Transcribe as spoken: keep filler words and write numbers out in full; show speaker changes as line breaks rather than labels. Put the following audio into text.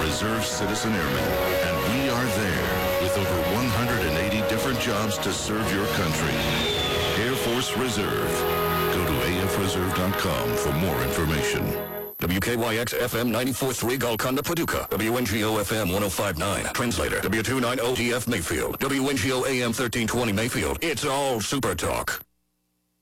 Reserve Citizen Airmen, and we are there with over one hundred eighty different jobs to serve your country. Air Force Reserve. Go to A F reserve dot com for more information.
W K Y X F M ninety-four point three Golconda, Paducah. W N G O F M one oh five point nine. Translator, W two ninety G F Mayfield. W N G O A M thirteen twenty Mayfield. It's all Super Talk.